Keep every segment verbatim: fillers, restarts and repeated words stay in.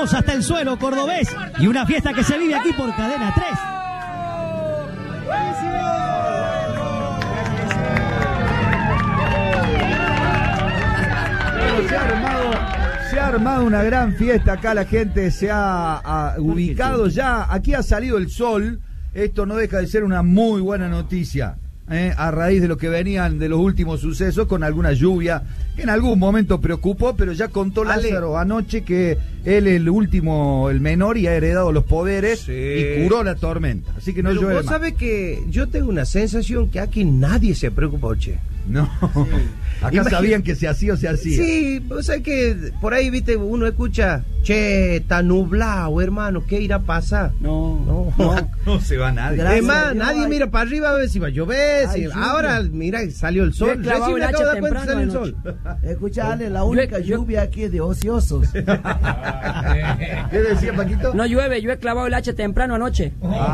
todos hasta el suelo cordobés y una fiesta que se vive aquí por Cadena tres. Se ha armado, se ha armado una gran fiesta acá, la gente se ha, ha ubicado ya, aquí ha salido el sol, esto no deja de ser una muy buena noticia, ¿eh? A raíz de lo que venían de los últimos sucesos con alguna lluvia que en algún momento preocupó, pero ya contó Lázaro anoche que él es el último, el menor y ha heredado los poderes, sí, y curó la tormenta, así que no llueve más. Vos sabés que yo tengo una sensación que aquí nadie se preocupa, che. No, sí. Acá Imagin... sabían que se hacía o se hacía. Sí, o sea que por ahí, viste, uno escucha, che, está nublado, hermano, ¿qué irá a pasar? No, no, no, no se va nadie. Además, nadie ay. mira para arriba a ver si va a llover. Ay, si... Ahora, mira, salió el sol. Recién me acabo de dar cuenta que salió el sol. Escuchale, la única yo, lluvia aquí es de ociosos. ¿Qué decía, Paquito? No llueve, yo he clavado el hacha temprano anoche.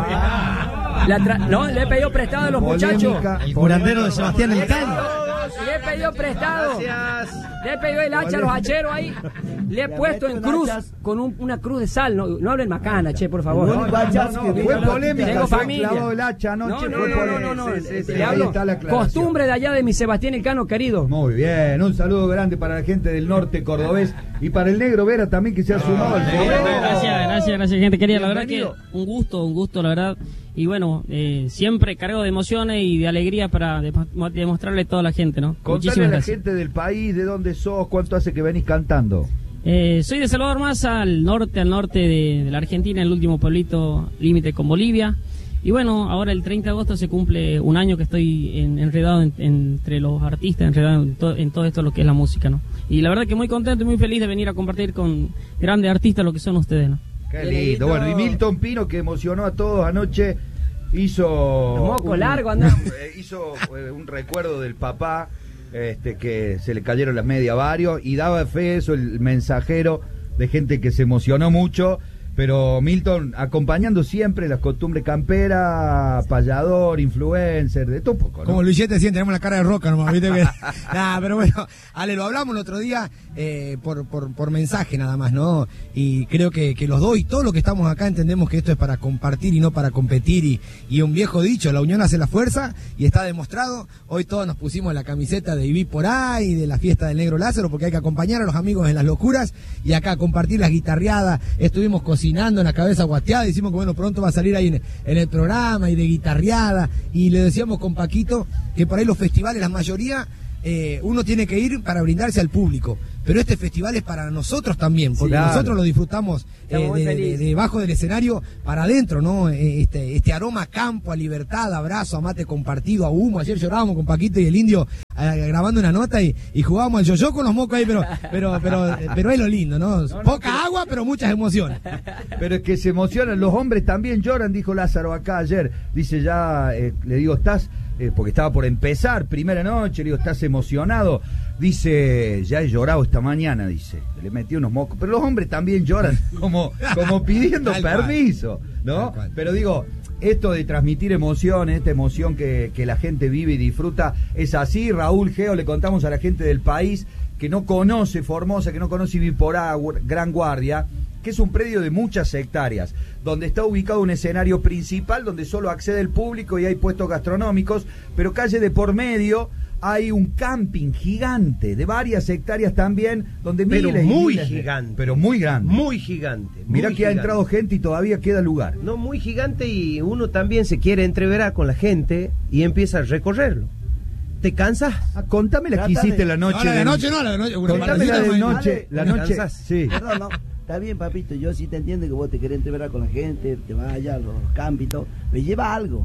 Ah. La tra... No, le he pedido prestado a los Polémica. muchachos. El curandero de Sebastián Elcano. Le he pedido prestado. Gracias. Le he pedido el hacha a los hacheros ahí. Le he puesto en cruz con un, una cruz de sal. No, no hablen macana, che, por favor. No, no, no, no, fue polémica. Tengo familia. El hacha anoche, no, no, no, no, no, no. Sí, sí, sí, le hablo. Costumbre de allá de mi Sebastián Elcano, querido. Muy bien. Un saludo grande para la gente del norte cordobés y para el negro Vera también, que se ha sumado al programa. Gracias, gracias, gracias, gente querida. La verdad que un gusto, un gusto, la verdad. Y bueno, eh, siempre cargo de emociones y de alegría para de, demostrarle a toda la gente, ¿no? Contale Muchísimas a la gracias. gente del país, de dónde sos, cuánto hace que venís cantando. Eh, soy de Salvador Maza, al norte, al norte de, de la Argentina, el último pueblito límite con Bolivia. Y bueno, ahora el treinta de agosto se cumple un año que estoy en, enredado en, entre los artistas, enredado en, to, en todo esto lo que es la música, ¿no? Y la verdad que muy contento y muy feliz de venir a compartir con grandes artistas lo que son ustedes, ¿no? Qué lindo. Bueno, y Milton Pino, que emocionó a todos anoche, hizo moco un, largo, anda. hizo un recuerdo del papá, este que se le cayeron las medias a varios, y daba fe eso el mensajero de gente que se emocionó mucho. Pero Milton, acompañando siempre las costumbres camperas, payador, influencer, de todo un poco, ¿no? Como Luis siete, tenemos la cara de roca nomás, ¿viste? Que... nah, pero bueno, Ale, lo hablamos el otro día eh, por, por, por mensaje nada más, ¿no? Y creo que, que los dos y todos los que estamos acá entendemos que esto es para compartir y no para competir. Y, y un viejo dicho, la unión hace la fuerza, y está demostrado. Hoy todos nos pusimos la camiseta de Viví por ahí, de la fiesta del Negro Lázaro, porque hay que acompañar a los amigos en las locuras y acá compartir las guitarreadas. Estuvimos cocinando en la cabeza guateada, decimos que bueno, pronto va a salir ahí en, en el programa, y de guitarreada, y le decíamos con Paquito que por ahí los festivales, la mayoría, eh, uno tiene que ir para brindarse al público, pero este festival es para nosotros también, porque sí, claro, nosotros lo disfrutamos eh, de, de, de debajo del escenario para adentro, ¿no? Este, este aroma a campo, a libertad, a abrazo, a mate compartido, a humo. Ayer llorábamos con Paquito y el Indio eh, grabando una nota y, y jugábamos al yo-yo con los mocos ahí, pero pero pero pero es lo lindo, ¿no? no Poca no, agua, pero muchas emociones. Pero es que se emocionan, los hombres también lloran, dijo Lázaro acá ayer. Dice ya, eh, le digo, estás, eh, porque estaba por empezar, primera noche, le digo, ¿estás emocionado? Dice, ya he llorado esta mañana, dice, le metí unos mocos. Pero los hombres también lloran, como, como pidiendo permiso, ¿no? Pero digo, esto de transmitir emociones, esta emoción que, que la gente vive y disfruta, es así. Raúl Geo, le contamos a la gente del país que no conoce Formosa, que no conoce Viporá, Gran Guardia, que es un predio de muchas hectáreas, donde está ubicado un escenario principal donde solo accede el público y hay puestos gastronómicos, pero calle de por medio hay un camping gigante de varias hectáreas también, donde pero miles muy y miles gigante, pero muy grande, muy gigante. Mirá muy que gigante. Ha entrado gente y todavía queda lugar. No, muy gigante, y uno también se quiere entreverar con la gente y empieza a recorrerlo. ¿Te cansas? Ah, contame la que hiciste la noche. No, la de noche no, la de noche. Contame la de noche, la noche. Sí. Perdón, no. Está bien, papito, yo sí te entiendo que vos te querés entreverar con la gente, te vas allá a los campitos, pero lleva algo.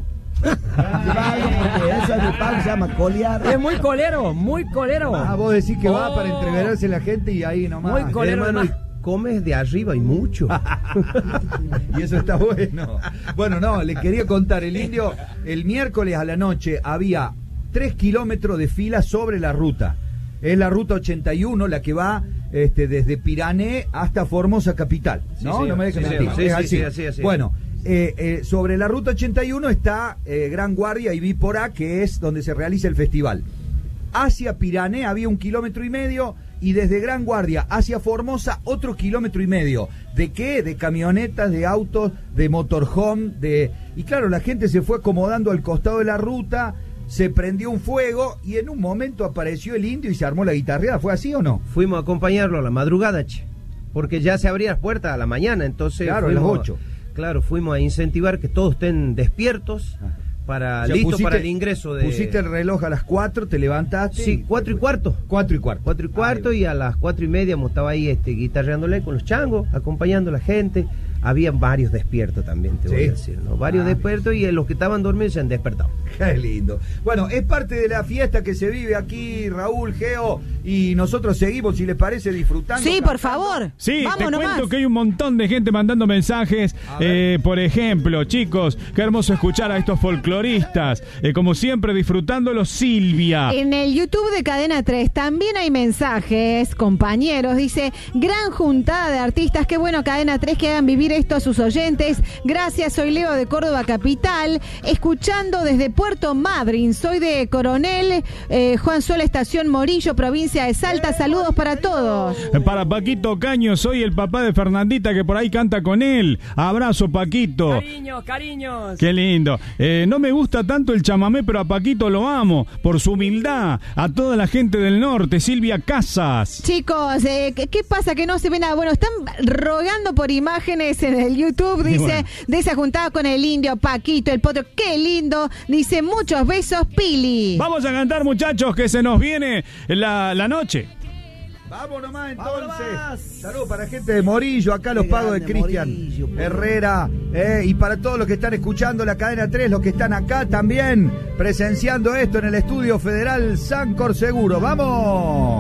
Lleva algo, porque eso es de pago, se llama colear. Es muy colero, muy colero. Ah, vos decís que oh. va para entreverarse la gente y ahí nomás. Muy colero, hermano, comes de arriba y mucho. Y eso está bueno. Bueno, no, le quería contar, el Indio, el miércoles a la noche había tres kilómetros de fila sobre la ruta. Es la ruta ochenta y uno, la que va este, desde Pirané hasta Formosa capital, ¿no? Sí, no me dejes sí, mentir. Sí, es sí, así. Sí, así, así. Bueno, eh, eh, sobre la ruta ochenta y uno está eh, Gran Guardia y Viporá, que es donde se realiza el festival. Hacia Pirané había un kilómetro y medio, y desde Gran Guardia hacia Formosa otro kilómetro y medio. ¿De qué? De camionetas, de autos, de motorhome, de... Y claro, la gente se fue acomodando al costado de la ruta, se prendió un fuego y en un momento apareció el indio y se armó la guitarreada. ¿Fue así o no? Fuimos a acompañarlo a la madrugada, che, porque ya se abrían las puertas a la mañana, entonces... Claro, fuimos, a las ocho. Claro, fuimos a incentivar que todos estén despiertos, Ah. para O sea, listo pusiste- para el ingreso de... Pusiste el reloj a las cuatro, te levantaste. Sí, cuatro y cuarto. Cuatro y cuarto. Cuatro y cuarto Ahí va. y a las cuatro y media estaba ahí este, guitarreándole con los changos, acompañando a la gente. Habían varios despiertos también, te ¿Sí? voy a decir, ¿no? Varios Ah. despiertos y los que estaban dormidos se han despertado. Qué lindo. Bueno, es parte de la fiesta que se vive aquí, Raúl, Geo, y nosotros seguimos, si les parece, disfrutando. Sí, por cantando. favor. Sí, Vamos te nomás. cuento que hay un montón de gente mandando mensajes. A ver. Eh, por ejemplo, chicos, qué hermoso escuchar a estos folcloristas. Eh, como siempre, disfrutándolo, Silvia. En el YouTube de Cadena tres también hay mensajes, compañeros. Dice, gran juntada de artistas. Qué bueno, Cadena tres, que hagan vivir esto a sus oyentes. Gracias, soy Leo de Córdoba Capital. Escuchando desde Puerto Madryn. Soy de Coronel eh, Juan Sola, Estación Morillo, provincia de Salta. Saludos para todos. Eh, Para Paquito Caño, soy el papá de Fernandita que por ahí canta con él. Abrazo, Paquito. Cariños, cariños. Qué lindo. Eh, no me gusta tanto el chamamé, pero a Paquito lo amo por su humildad. A toda la gente del norte, Silvia Casas. Chicos, eh, ¿qué, qué pasa que no se ve nada? Bueno, están rogando por imágenes en el YouTube, Y dice, bueno. de esa juntada con el indio, Paquito, el potro, qué lindo, dice, muchos besos, Pili. Vamos a cantar, muchachos, que se nos viene la, la noche. Vamos nomás entonces. Vamos nomás. Saludos para la gente de Morillo, acá los Qué pagos de grande, Cristian Morillo, por Herrera, eh, y para todos los que están escuchando la cadena tres, los que están acá también presenciando esto en el Estudio Federal Sancor Seguro. ¡Vamos!